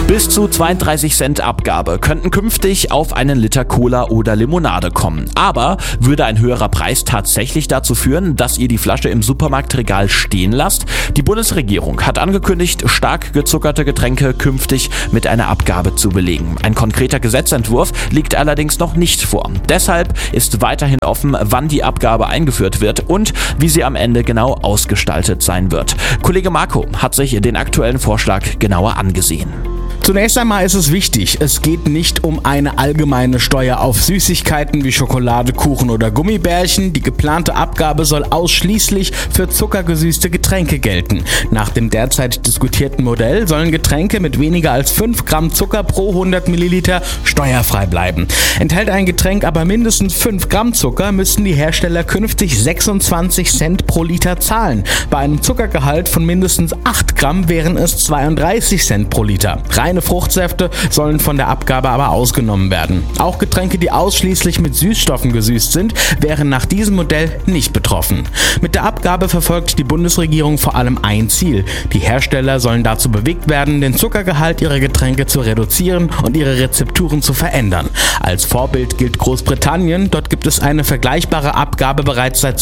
Bis zu 32 Cent Abgabe könnten künftig auf einen Liter Cola oder Limonade kommen. Aber würde ein höherer Preis tatsächlich dazu führen, dass ihr die Flasche im Supermarktregal stehen lasst? Die Bundesregierung hat angekündigt, stark gezuckerte Getränke künftig mit einer Abgabe zu belegen. Ein konkreter Gesetzentwurf liegt allerdings noch nicht vor. Deshalb ist weiterhin offen, wann die Abgabe eingeführt wird und wie sie am Ende genau ausgestaltet sein wird. Kollege Marco hat sich den aktuellen Vorschlag genauer angesehen. Zunächst einmal ist es wichtig, es geht nicht um eine allgemeine Steuer auf Süßigkeiten wie Schokolade, Kuchen oder Gummibärchen. Die geplante Abgabe soll ausschließlich für zuckergesüßte Getränke gelten. Nach dem derzeit diskutierten Modell sollen Getränke mit weniger als 5 Gramm Zucker pro 100 Milliliter steuerfrei bleiben. Enthält ein Getränk aber mindestens 5 Gramm Zucker, müssten die Hersteller künftig 26 Cent pro Liter zahlen. Bei einem Zuckergehalt von mindestens 8 Gramm wären es 32 Cent pro Liter. Reine Fruchtsäfte sollen von der Abgabe aber ausgenommen werden. Auch Getränke, die ausschließlich mit Süßstoffen gesüßt sind, wären nach diesem Modell nicht betroffen. Mit der Abgabe verfolgt die Bundesregierung vor allem ein Ziel. Die Hersteller sollen dazu bewegt werden, den Zuckergehalt ihrer Getränke zu reduzieren und ihre Rezepturen zu verändern. Als Vorbild gilt Großbritannien. Dort gibt es eine vergleichbare Abgabe bereits seit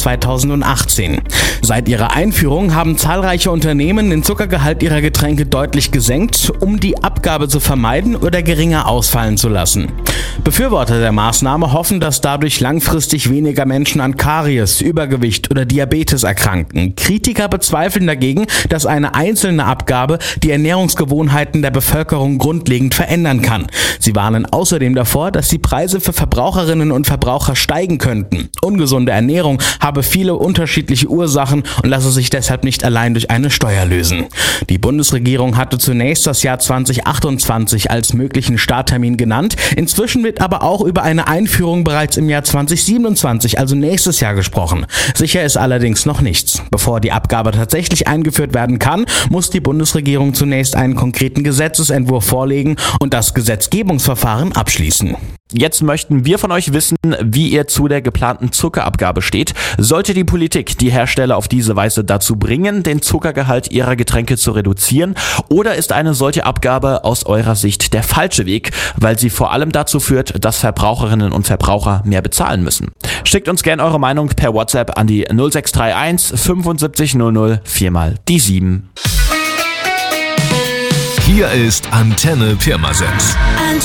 2018. Seit ihrer Einführung haben zahlreiche Unternehmen den Zuckergehalt ihrer Getränke deutlich gesenkt, um die Abgabe zu vermeiden oder geringer ausfallen zu lassen. Befürworter der Maßnahme hoffen, dass dadurch langfristig weniger Menschen an Karies, Übergewicht oder Diabetes erkranken. Kritiker bezweifeln dagegen, dass eine einzelne Abgabe die Ernährungsgewohnheiten der Bevölkerung grundlegend verändern kann. Sie warnen außerdem davor, dass die Preise für Verbraucherinnen und Verbraucher steigen könnten. Ungesunde Ernährung habe viele unterschiedliche Ursachen und lasse sich deshalb nicht allein durch eine Steuer lösen. Die Bundesregierung hatte zunächst das Jahr 2028 als möglichen Starttermin genannt. Inzwischen wird aber auch über eine Einführung bereits im Jahr 2027, also nächstes Jahr, gesprochen. Sicher ist allerdings noch nichts. Bevor die Abgabe tatsächlich eingeführt werden kann, muss die Bundesregierung zunächst einen konkreten Gesetzesentwurf vorlegen und das Gesetzgebungsverfahren abschließen. Jetzt möchten wir von euch wissen, wie ihr zu der geplanten Zuckerabgabe steht. Sollte die Politik die Hersteller auf diese Weise dazu bringen, den Zuckergehalt ihrer Getränke zu reduzieren? Oder ist eine solche Abgabe aus eurer Sicht der falsche Weg, weil sie vor allem dazu führt, dass Verbraucherinnen und Verbraucher mehr bezahlen müssen? Schickt uns gerne eure Meinung per WhatsApp an die 0631 75 00 4x7. Hier ist Antenne Pirmasens.